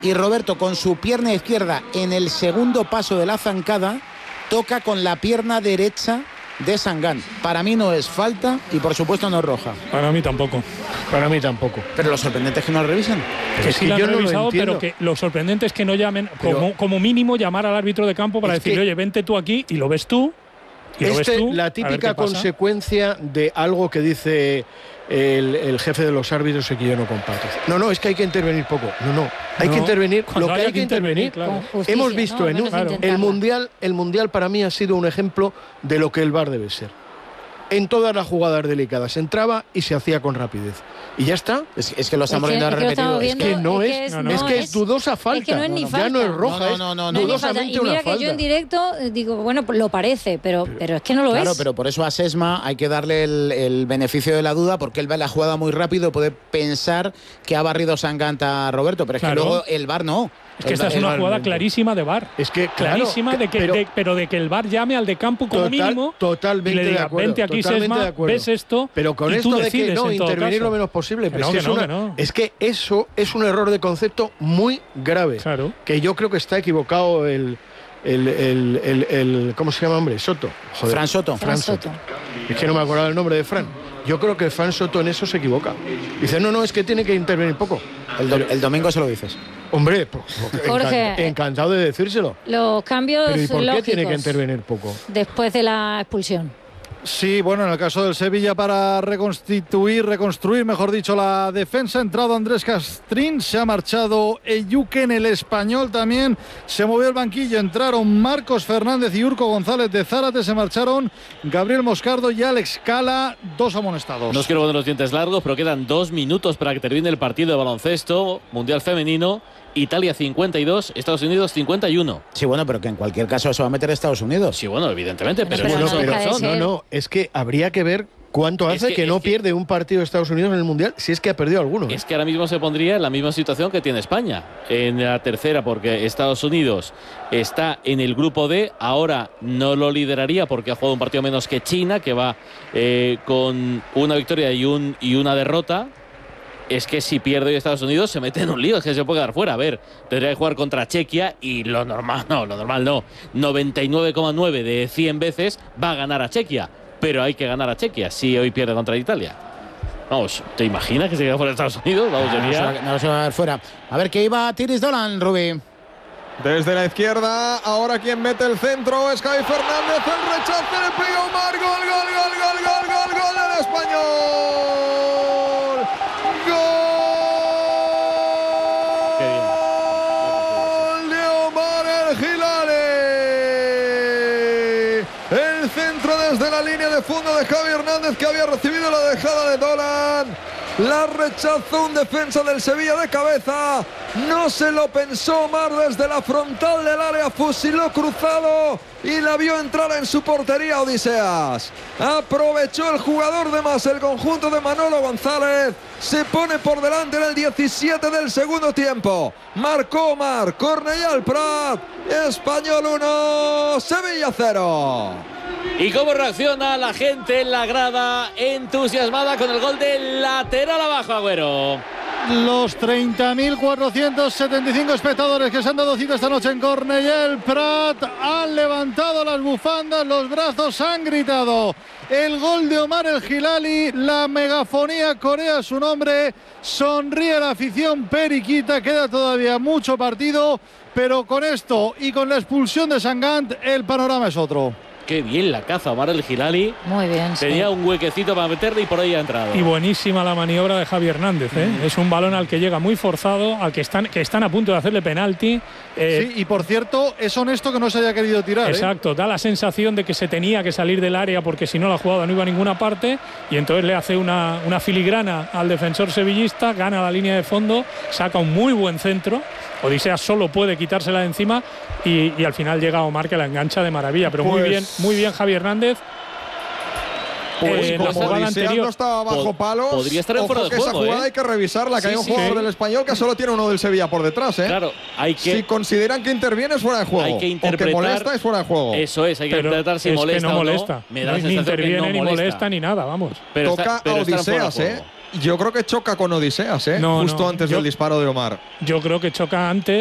y Roberto con su pierna izquierda en el segundo paso de la zancada toca con la pierna derecha de Sangán. Para mí no es falta y por supuesto no es roja. Para mí tampoco. Pero lo sorprendente es que no lo revisan. Que sí la han revisado, pero que lo sorprendente es que no llamen, como mínimo llamar al árbitro de campo para decirle, oye, vente tú aquí y lo ves tú. La típica consecuencia de algo que dice el jefe de los árbitros y que yo no comparto. No, es que hay que intervenir poco. Hay que intervenir lo que hay que intervenir. Claro. Justicia, hemos visto el mundial para mí ha sido un ejemplo de lo que el VAR debe ser. En todas las jugadas delicadas entraba y se hacía con rapidez. Y ya está. Es que lo estamos viendo repetido. Es que es dudosa falta. Es que no es ni falta. Ya no es roja, no, Y dudosamente una mira falta. que yo en directo digo, bueno, lo parece, pero es que no lo es. Claro, pero por eso a Sesma hay que darle el beneficio de la duda, porque él ve la jugada muy rápido, puede pensar que ha barrido Sanganta a Roberto, pero es que luego el VAR no. Es que esta es una jugada clarísima de VAR. Es que clarísima pero de que el VAR llame al de campo como mínimo totalmente y le diga, de acuerdo, vente aquí Sesma, ves esto, pero con y esto tú de decides, que no en todo intervenir caso. lo menos posible, No. es que eso es un error de concepto muy grave. Claro. Que yo creo que está equivocado el ¿cómo se llama, hombre? Soto. Joder. Fran Soto. Es que no me acordaba el nombre de Fran. Yo creo que Fran Soto en eso se equivoca. Dice, no, es que tiene que intervenir poco. El domingo se lo dices. Hombre, Jorge, encantado de decírselo. Los cambios Pero ¿y por qué lógicos tiene que intervenir poco? después de la expulsión. Sí, bueno, en el caso del Sevilla para reconstruir, mejor dicho, la defensa, ha entrado Andrés Castrín, se ha marchado Eyuken, el español también, se movió el banquillo, entraron Marcos Fernández y Urco González de Zárate, se marcharon Gabriel Moscardo y Alex Cala, 2 amonestados. No os quiero poner los dientes largos, pero quedan 2 minutos para que termine el partido de baloncesto mundial femenino. Italia 52, Estados Unidos 51. Sí, bueno, pero que en cualquier caso se va a meter Estados Unidos. Sí, bueno, evidentemente, pero es que habría que ver cuánto hace que no pierde un partido de Estados Unidos en el Mundial, si es que ha perdido alguno. Es que ahora mismo se pondría en la misma situación que tiene España, en la tercera, porque Estados Unidos está en el grupo D, ahora no lo lideraría porque ha jugado un partido menos que China, que va con una victoria y una derrota. Es que si pierde hoy Estados Unidos se mete en un lío, es que se puede quedar fuera. A ver, tendría que jugar contra Chequia y lo normal no. 99,9 de 100 veces va a ganar a Chequia, pero hay que ganar a Chequia si hoy pierde contra Italia. Vamos, ¿te imaginas que se queda fuera Estados Unidos? Vamos, No se va a ver fuera. A ver, que iba Tiris Dolan, Rubí. Desde la izquierda, ahora quien mete el centro es Javi Fernández, el rechace le pega Omar, gol del español. ¡Gol de Omar El Hilali! El centro desde la línea de fondo de Javi Hernández, que había recibido la dejada de Dolan. La rechazó un defensa del Sevilla de cabeza. No se lo pensó Omar desde la frontal del área. Fusiló cruzado y la vio entrar en su portería Odiseas. Aprovechó el jugador de más el conjunto de Manolo González. Se pone por delante en el 17 del segundo tiempo. Marcó Omar. Cornellà Prat. Español 1, Sevilla 0. ¿Y cómo reacciona la gente en la grada entusiasmada con el gol del lateral abajo, Agüero? Los 30.475 espectadores que se han dado cita esta noche en Cornellà Prat han levantado las bufandas, los brazos, han gritado el gol de Omar El Hilali, la megafonía corea su nombre, sonríe la afición periquita, queda todavía mucho partido, pero con esto y con la expulsión de Sangant el panorama es otro. Qué bien la caza Omar El Hilali. Muy bien. Tenía un huequecito para meterle y por ahí ha entrado. Y buenísima la maniobra de Javi Hernández. Es un balón al que llega muy forzado, al que están a punto de hacerle penalti. Sí, y por cierto, es honesto que no se haya querido tirar. Exacto, da la sensación de que se tenía que salir del área porque si no la jugada no iba a ninguna parte. Y entonces le hace una filigrana al defensor sevillista, gana la línea de fondo, saca un muy buen centro. Odiseas solo puede quitársela de encima y al final llega Omar, que la engancha de maravilla. Pero muy bien Javi Hernández. Como la jugada Odiseas anterior no estaba bajo palos, podría estar en fuera de que juego, esa jugada hay que revisarla, que hay un jugador del Español que solo tiene uno del Sevilla por detrás. Claro, hay que... Si consideran que interviene es fuera de juego. Hay que interpretar... O que molesta es fuera de juego. Eso es, hay que interpretar si molesta que no molesta. o no. Me da la ni sensación interviene que no ni molesta ni nada, vamos. Toca a Odiseas, yo creo que choca con Odiseas, justo antes del disparo de Omar. Yo creo que choca antes.